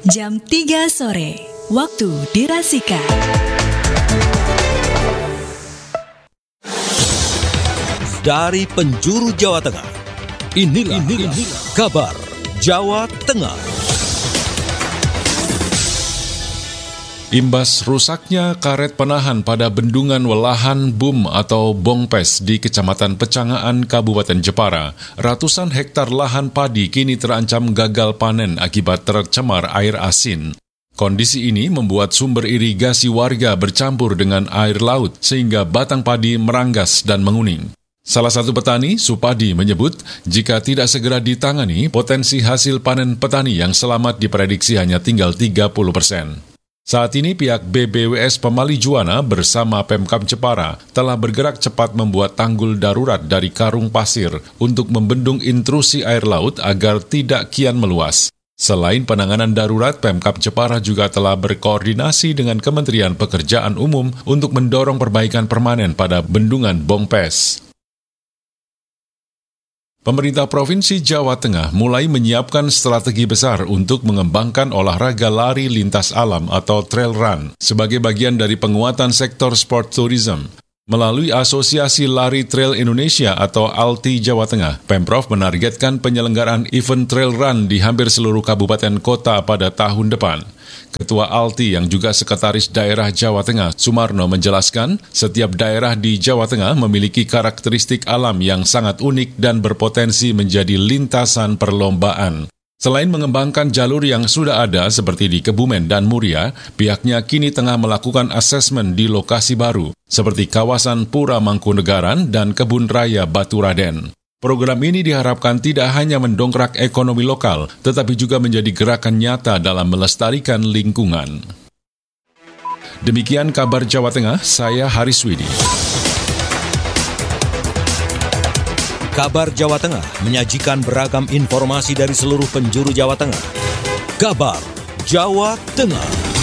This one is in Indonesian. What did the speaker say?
Jam 3 sore, waktu dirasika. Dari penjuru Jawa Tengah, inilah kabar Jawa Tengah. Imbas rusaknya karet penahan pada bendungan Welahan Bum atau Bongpes di Kecamatan Pecangaan, Kabupaten Jepara, ratusan hektar lahan padi kini terancam gagal panen akibat tercemar air asin. Kondisi ini membuat sumber irigasi warga bercampur dengan air laut sehingga batang padi meranggas dan menguning. Salah satu petani, Supadi, menyebut jika tidak segera ditangani, potensi hasil panen petani yang selamat diprediksi hanya tinggal 30%. Saat ini pihak BBWS Pemali Juwana bersama Pemkab Jepara telah bergerak cepat membuat tanggul darurat dari karung pasir untuk membendung intrusi air laut agar tidak kian meluas. Selain penanganan darurat, Pemkab Jepara juga telah berkoordinasi dengan Kementerian Pekerjaan Umum untuk mendorong perbaikan permanen pada bendungan Bongpes. Pemerintah Provinsi Jawa Tengah mulai menyiapkan strategi besar untuk mengembangkan olahraga lari lintas alam atau trail run sebagai bagian dari penguatan sektor sport tourism. Melalui Asosiasi Lari Trail Indonesia atau ALTI Jawa Tengah, Pemprov menargetkan penyelenggaraan event trail run di hampir seluruh kabupaten kota pada tahun depan. Ketua ALTI yang juga Sekretaris Daerah Jawa Tengah, Sumarno, menjelaskan setiap daerah di Jawa Tengah memiliki karakteristik alam yang sangat unik dan berpotensi menjadi lintasan perlombaan. Selain mengembangkan jalur yang sudah ada seperti di Kebumen dan Muria, pihaknya kini tengah melakukan asesmen di lokasi baru, seperti kawasan Pura Mangkunegaran dan Kebun Raya Batu Raden. Program ini diharapkan tidak hanya mendongkrak ekonomi lokal, tetapi juga menjadi gerakan nyata dalam melestarikan lingkungan. Demikian kabar Jawa Tengah, saya Hariswidi. Kabar Jawa Tengah menyajikan beragam informasi dari seluruh penjuru Jawa Tengah. Kabar Jawa Tengah.